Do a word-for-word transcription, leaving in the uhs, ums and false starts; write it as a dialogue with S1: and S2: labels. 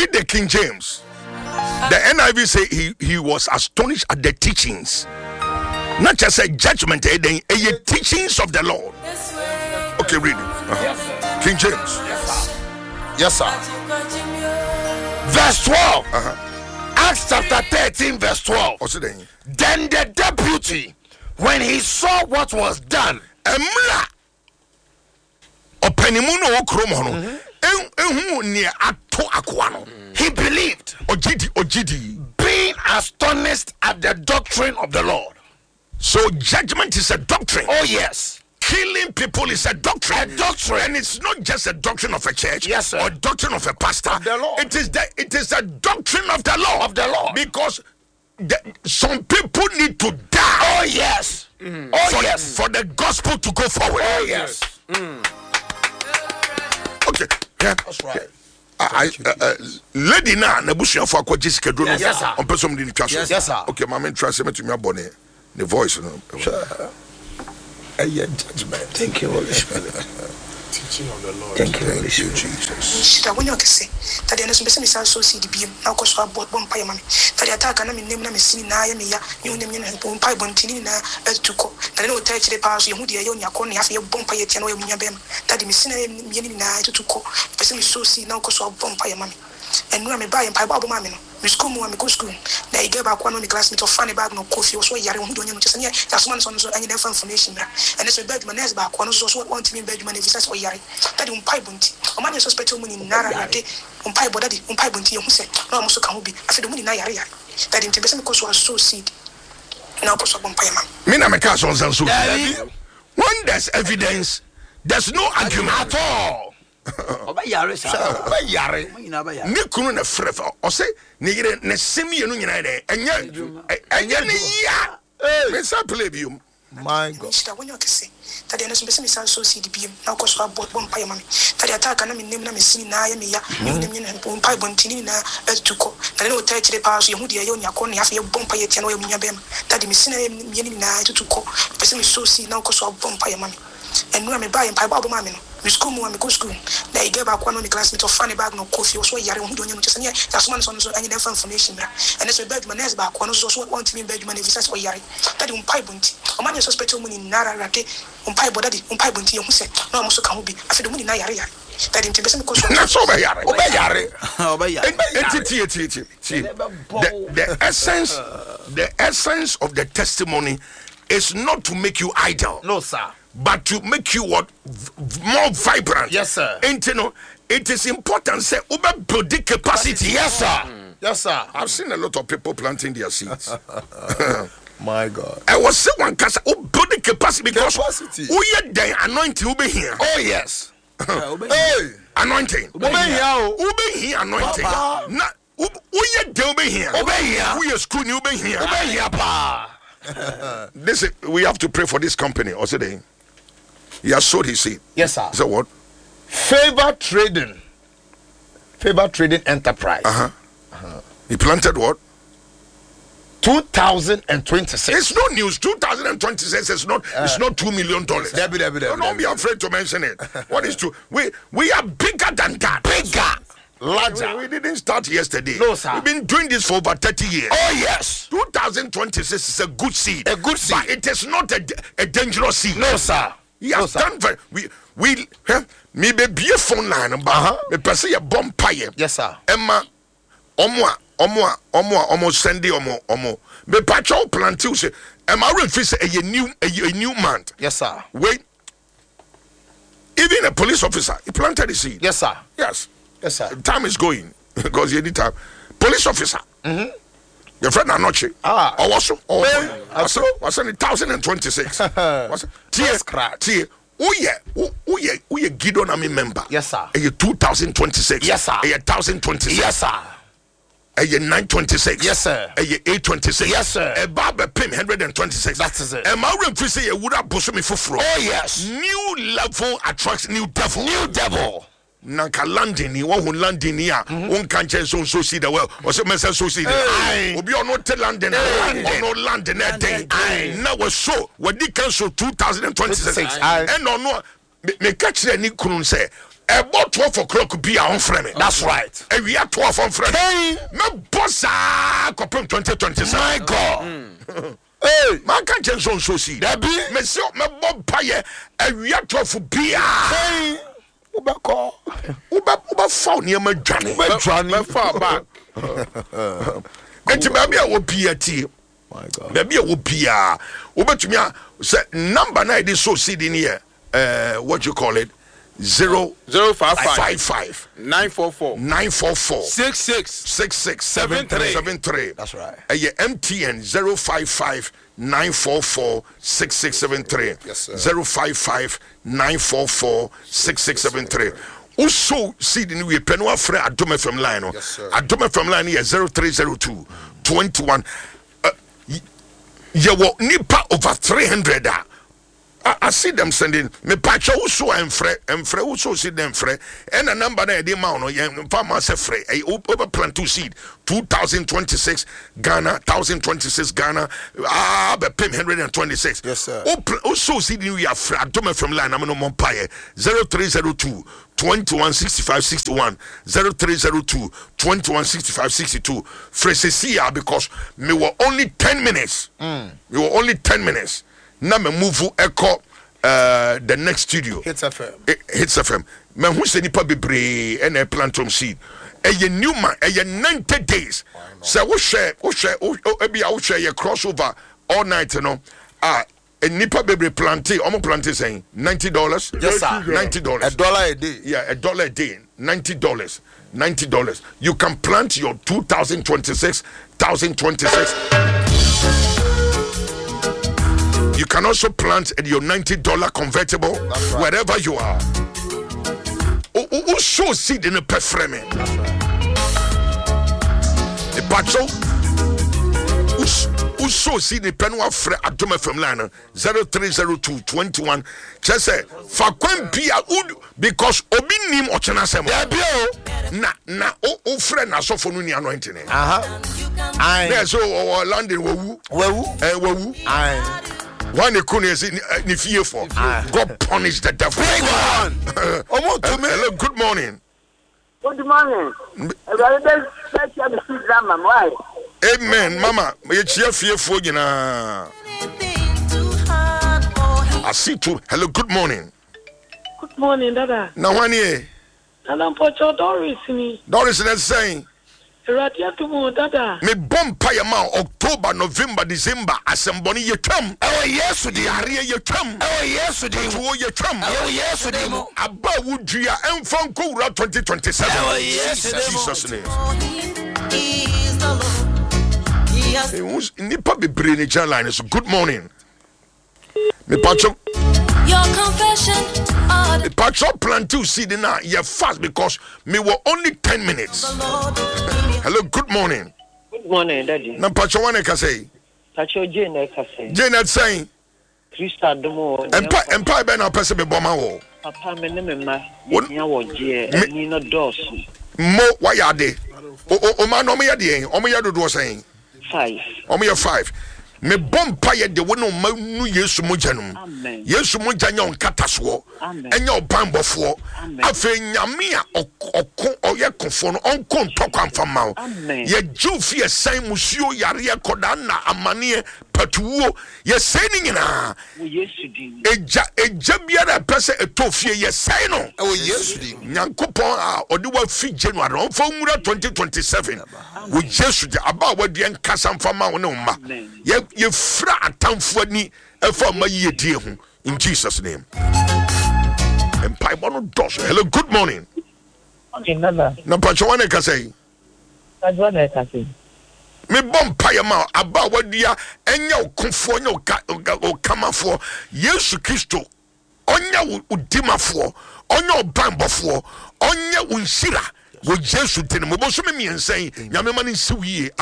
S1: Read the King James. The N I V say he, he was astonished at the teachings. Not just a judgment, a, a teachings of the Lord. Okay, read it. Uh-huh. Yes, King James.
S2: Yes, sir. Yes, sir. Verse twelve. Uh-huh. Acts chapter thirteen, verse twelve.
S1: What's it then?
S2: Then the deputy, when he saw what was done,
S1: Emla Openimuno Okromono, Ehu near Ato Aquano.
S2: He believed,
S1: Ojidi, Ojidi,
S2: being astonished at the doctrine of the Lord.
S1: So judgment is a doctrine.
S2: Oh, yes.
S1: Killing people is a doctrine.
S2: A doctrine.
S1: And it's not just a doctrine of a church,
S2: yes, sir,
S1: or a doctrine of a pastor.
S2: Of the Lord.
S1: It is the it is a doctrine of the Lord.
S2: Of the Lord.
S1: Because the, some people need to die.
S2: Oh, yes. Mm. Oh,
S1: for,
S2: yes.
S1: For the gospel to go forward.
S2: Oh, yes. Mm.
S1: Okay. Yeah.
S2: That's right.
S1: I, uh, uh, lady na na bushia for akwa Jessica do no.
S2: Yes, sir.
S1: On person di twa so.
S2: Yes, sir.
S1: Okay, my man translate to me abone the voice no.
S2: Sure. A judgment. Thank you, Holy Spirit.
S3: Teaching of the Lord.
S2: Thank you, Holy Spirit.
S1: Jesus.
S4: That when you can say that the next person is also see the beam now cause I bought one pie mammy. That the attack and I mean name and see na ya you name and one pie bontini na to co. That no touch the powers you the young yakon have your bomb pie and no yabem. That the missing na to co. Person is so see now cause I bomb pie mammy. And when I buy and pie babo mammy. We school more, we go school. Now you get back one of the classmates of funny bag no coffee or so yard who don't know just and that's one son any information. And it's a bedman as back one also want to be bedman if it's or yard. That un pie bunty. A man is suspected money in Nara day, un pie body, un pie bunty, who said, no, I'm also can be. I feel the money Naya. That intimidation because was so seed. Now, possible pie man.
S1: Mina Mecas on Sansu. When there's evidence, there's no argument
S2: at all. Obayare sa obayare nyina bayare
S1: ne kunu na frefa o se ne yire ne semi enu nyina de enya enya ne ya me sa play biom
S2: my God
S4: that when you can say that the next person is also see the beam now cause I bought one pie mammy that the attack and I mean name na me see na ya me ya you name na one pie bontini na to co that no touch the powers you the young yakon have your bomb pie and no yabem that the missing na to co person is so see now cause I bomb pie mammy and when I buy and pie babo mammy we school more, we go school. Now you get back one of the classmates of funny bag no coffee or so yard who don't know just and that's one son any information. And it's a bedman as back one also want to be bedman if it's or yard. That un pie bunty. A man is suspected money in Nara rate, un pie body, un pie bunty who said, no, I'm also can be. I feel the money Naya. That intimidation because
S1: that's over yare.
S2: Over yare.
S1: The essence, the essence of the testimony is not to make you idle.
S2: No, sir.
S1: But to make you what v- more vibrant.
S2: Yes, sir.
S1: And you know, it is important say over building capacity.
S2: Yes, sir. Mm. Yes, sir.
S1: I've seen a lot of people planting their seeds.
S2: My God.
S1: I was saying one case building capacity because
S2: capacity.
S1: We had the anointing will be here.
S2: Oh yes.
S1: Hey, anointing.
S2: Ube here.
S1: Ube here anointing. Na we had the ube here.
S2: Ube here.
S1: We are school ube here.
S2: Ube here pa.
S1: This we have to pray for this company also they. He has sowed his seed.
S2: Yes, sir.
S1: So what?
S2: Favor trading. Favor trading enterprise.
S1: Uh-huh. Uh-huh. He planted what?
S2: two thousand twenty-six.
S1: It's no news. two thousand twenty-six is not. Uh, it's not two million dollars.
S2: Debbie, Debbie, Debbie,
S1: Don't be afraid to mention it. What is true? We we are bigger than that.
S2: Bigger. Larger.
S1: We, we didn't start yesterday.
S2: No, sir.
S1: We've been doing this for over thirty years.
S2: Oh yes.
S1: two thousand twenty-six is a good seed.
S2: A good seed.
S1: But it is not a, a dangerous seed.
S2: No, sir.
S1: He has
S2: no,
S1: done very. We we huh? Me be be a phone line, but uh-huh. Me person a bomb pie.
S2: Yes, sir.
S1: Emma, omo omo omo omo send omo omo. Me pacho plantiu say. Emma refuse a new a, a new month.
S2: Yes, sir.
S1: Wait. Even a police officer, he planted the seed.
S2: Yes, sir.
S1: Yes.
S2: Yes, sir.
S1: Time is going because you need time. Police officer. Mm-hmm. Your friend Anoche.
S2: Ah.
S1: Or also. Or
S2: also.
S1: Was in thousand twenty six. Was Tia. Tia. Oh yeah. Oh yeah. Oh yeah. Gideon Army member.
S2: Yes, sir.
S1: A year two thousand twenty six.
S2: Yes, sir.
S1: A year thousand twenty six.
S2: Yes, sir.
S1: A year nine twenty six.
S2: Yes, sir.
S1: A year eight twenty six.
S2: Yes, sir.
S1: A barber pim hundred and twenty six.
S2: That is it.
S1: A Maureen Fisi a would have pushed me for fraud.
S2: Oh yes.
S1: New level attracts new devil.
S2: New devil.
S1: Nanka landing ni one who landing here one can't change so so see the well or so mess so see the obi on not landing or no landing that day now was so what did cancel two thousand twenty-six and no no me catch any kun say about twelve o'clock be on frame.
S2: That's right.
S1: And we are twelve on frame.
S2: Hey,
S1: me bossa copem twenty twenty-seven.
S2: my God. Mm. Hey,
S1: man can't change on so see.
S2: That be
S1: me see me bob paye and we are twelve be.
S2: Hey, uba call.
S1: Uba uba found near my journey.
S2: My journey.
S5: Me far back.
S1: Enti baby a wo pia ti.
S2: My God.
S1: Baby a wo pia. Obetumi a say number na dey so see in here. Uh what you call it? Zero
S5: Zero five five
S1: five five
S5: nine four four
S1: nine four four
S5: six six
S1: six six
S5: seven three
S1: seven three.
S2: That's right.
S1: Uh, yeah, M T N zero five five nine four four six six seven three.
S2: Yes, sir.
S1: Zero five five nine four four six six seven three. Also, see the new penwa fre Adome from line.
S2: Yes, sir.
S1: Adome from line here zero three zero two twenty one. Uh, you will nipa over three hundred. I, I see them sending me patch also and fre and fre also see them fre and a number there the amount of young farmer say fre a over plan to seed two thousand twenty-six Ghana thousand twenty-six Ghana ah but pim one hundred twenty-six.
S2: Yes, sir.
S1: Also see we are fre Adome from line I'm no more pie zero three zero two twenty-one sixty-five sixty-one zero three zero two twenty-one sixty-five sixty-two Fresesia because me were only ten minutes. Mm. We were only ten minutes. Na me move echo uh the next studio.
S2: Hits F M.
S1: It, Hits F M. Me who say nipa bebre and a plantum seed. E ye new man, e ye ninety days. So we share, we share, we be out share your crossover all night, you know. Ah, a nipa bebre planté, omo planté saying ninety dollars.
S2: Yes, sir.
S1: Ninety dollars.
S2: A dollar a day.
S1: Yeah, a dollar a day. Ninety dollars. Ninety dollars. You can plant your two thousand twenty-six, thousand twenty-six. You can also plant at your ninety dollar convertible right. Wherever you are. Who show seed in a perframe?
S2: That's right.
S1: The patcho who show seed in penwa fre Adome from line zero three zero two twenty-one. Just say Fakwen Pia Ud because Obi Nim Ochana Semo. Na na o friend na so for no ni anointing.
S2: Uh-huh. I
S1: so landing wawu.
S2: Wawu.
S1: Eh wawu.
S2: I
S1: One economy is in fear for. God punish the devil.
S2: Big one.
S1: Hello, good morning.
S6: Good morning.
S1: Amen, Mama. You cheer fear for you now. I see too. Hello, good morning.
S6: Good morning, Dada.
S1: Now, one year.
S6: And I'm Pocho Doris. Me.
S1: Doris is saying.
S6: Radia to mo Dada.
S1: Me bomb paya ma October, November, December. Asemboni ye come.
S2: Oh yes,
S1: the area ye come.
S2: Oh yes, the
S1: wo ye come.
S2: Oh yes, the
S1: Abba Woodria and Funko twenty twenty-seven.
S2: Oh yes,
S1: Jesus name. Nipa be brainy line is good morning. Me pacho.
S7: Your confession.
S1: The pacho plan to see the now. You fast because me were only ten minutes. Hello, good morning.
S6: Good morning, Daddy.
S1: Na pacho wane ka say?
S6: Pacho Jane ka say.
S1: Jane saying.
S6: Krista domo.
S1: Empa empa be na pese be boma wo.
S6: Papa me ne me ma. Nya wo je ani no dos.
S1: Mo why are they? O o ma no me ya de. O me ya do do saying.
S6: Five.
S1: O me ya five. Me bomb paye de wono manu Yesu mojanum.
S6: Amen.
S1: Yesu mojanya on kataso. Enya obambofo. Afe nyame a okko oye konfo no onko ntokwa mfama. Ye jufi ye san musuo yare koda na amane patuwo ye sai ni nyina.
S6: Yesu din.
S1: Eja eja biara pese etofie ye sai no.
S2: Oh Yesu din.
S1: Nyankopon a odi wa fi January on fa nwura twenty twenty-seven. Wo Yesu de aba wa de nkasa mfama wo ne umma. Ye ye fra atamfo ni efa ma ye die ho in Jesus name. Empire bono dos. Hello, good morning.
S6: Okay, Nana.
S1: Na pacho wane ka say?
S6: Wane ka say?
S1: Me bom paye ma aba wadia enya okonfo enya okamafo Yesu Kristo onya udimafo onya obambofo onya unshira wo Yesu tin mo bo so me miensan nyame ma ne nsiwie.